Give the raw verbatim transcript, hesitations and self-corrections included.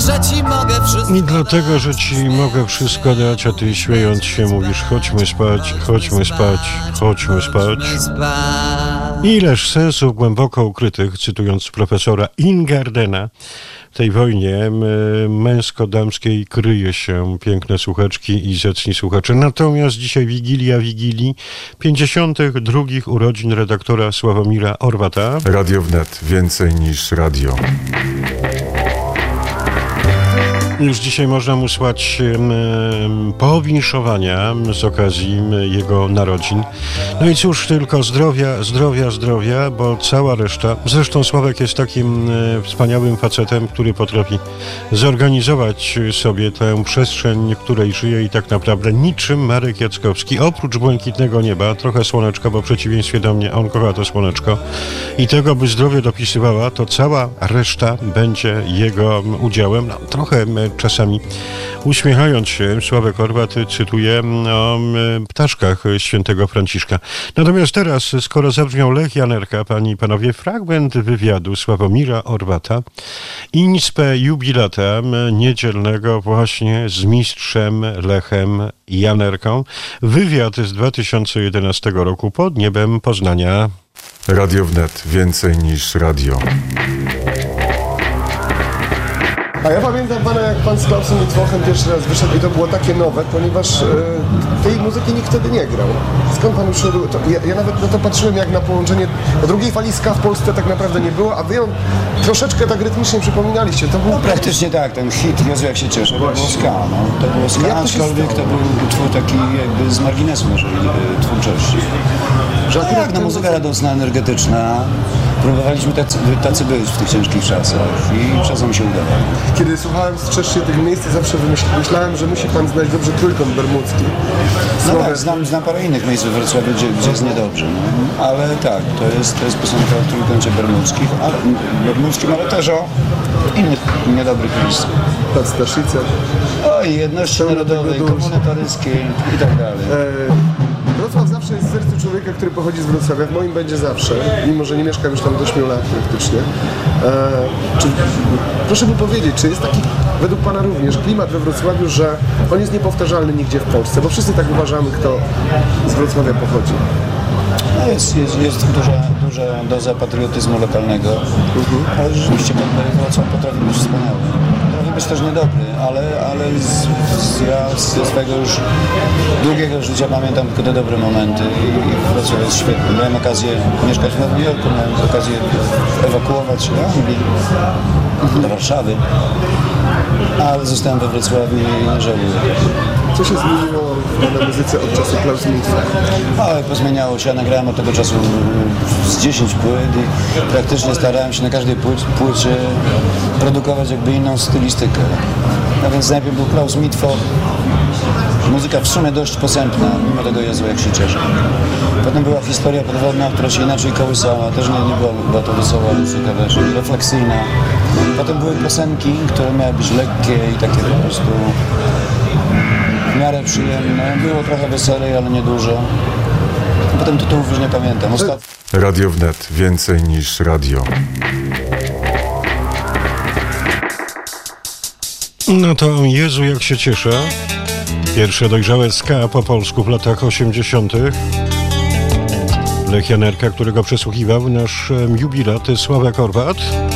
że ci mogę wszystko I dlatego, że ci mogę wszystko dać, a ty śmiejąc się mówisz chodźmy spać, chodźmy spać, chodźmy spać. Ileż sensów głęboko ukrytych, cytując profesora Ingardena, w tej wojnie męsko-damskiej kryje się, piękne słuchaczki i zacni słuchacze. Natomiast dzisiaj Wigilia Wigilii, pięćdziesiątych drugich urodzin redaktora Sławomira Orwata. Radio Wnet, więcej niż radio. Już dzisiaj można mu słać um, powinszowania z okazji jego narodzin. No i cóż, tylko zdrowia, zdrowia, zdrowia, bo cała reszta... Zresztą Sławek jest takim e, wspaniałym facetem, który potrafi zorganizować sobie tę przestrzeń, w której żyje i tak naprawdę niczym Marek Jackowski, oprócz błękitnego nieba, trochę słoneczka, bo w przeciwieństwie do mnie on kocha to słoneczko i tego, by zdrowie dopisywała, to cała reszta będzie jego udziałem. No, trochę czasami uśmiechając się, Sławek Orwat cytuje o ptaszkach świętego Franciszka. Natomiast teraz, skoro zabrzmiał Lech Janerka, panie i panowie, fragment wywiadu Sławomira Orwata, inspe jubilatem niedzielnego właśnie z mistrzem Lechem Janerką. Wywiad z dwa tysiące jedenastego roku pod niebem Poznania. Radio Wnet, więcej niż radio. A ja pamiętam pana, jak pan z Klausem Mitwochem pierwszy raz wyszedł i to było takie nowe, ponieważ e, tej muzyki nikt wtedy nie grał. Skąd pan przyszedł? To, ja, ja nawet na to patrzyłem jak na połączenie. O drugiej fali ska w Polsce tak naprawdę nie było, a wy ją troszeczkę tak rytmicznie przypominaliście. To był... No, praktycznie tak, ten hit Jezu jak się cieszę, to było ska, no. To było ska, aczkolwiek to był utwór taki jakby z marginesu naszej e, twórczości. Że no, jak na muzyka radosna, energetyczna. Próbowaliśmy tacy, tacy być w tych ciężkich czasach i czasem się udało. Kiedy słuchałem strzeżnie tych miejsc, zawsze myślałem, że musi pan znać dobrze trójkąt bermudzki. No tak, znam, znam parę innych miejsc w Wrocławiu, gdzie, gdzie jest niedobrze, no. Ale tak, to jest, to jest piosenka o trójkącie bermudzkim, ale, bermudzkim, ale też o innych niedobrych miejscach. Nad Staszice. Oj, jedności narodowej, komuny paryskiej i tak dalej. E... Wrocław zawsze jest w sercu człowieka, który pochodzi z Wrocławia. W moim będzie zawsze, mimo że nie mieszkam już tam do ośmiu lat praktycznie. E, czy, proszę mi powiedzieć, czy jest taki, według pana również, klimat we Wrocławiu, że on jest niepowtarzalny nigdzie w Polsce? Bo wszyscy tak uważamy, kto z Wrocławia pochodzi. No jest, jest, jest duża, duża doza patriotyzmu lokalnego, mhm. Ale rzeczywiście Wrocław potrafi być wspaniały. Potrafi być też niedobry, ale, ale z, z, ja ze swojego już długiego życia pamiętam tylko te dobre momenty i Wrocław jest świetny. Miałem okazję mieszkać w Nowym Jorku, miałem okazję ewakuować się do Anglii, mhm. do Warszawy, ale zostałem we Wrocławiu i nie żałuję. Co się zmieniło na muzyce od czasu Klaus Mitwach? Ale pozmieniało się, ja nagrałem od tego czasu z dziesięć płyt i praktycznie starałem się na każdej płycie, płycie produkować jakby inną stylistykę. No więc najpierw był Klaus Mitwoch, muzyka w sumie dość posępna, mimo tego Jezu jak się cieszę. Potem była historia podwodna, która się inaczej kołysała, też nie, nie była, była to wesoła muzyka, też refleksyjna. Potem były piosenki, które miały być lekkie i takie po prostu w miarę przyjemne. Było trochę weselej, ale nie dużo. Potem tytułów już nie pamiętam. Ostat... Radio Wnet, więcej niż radio. No to Jezu jak się cieszę. Pierwsze dojrzałe ska po polsku w latach osiemdziesiątych. Lech Janerka, którego przesłuchiwał nasz jubilat Sławek Orwat.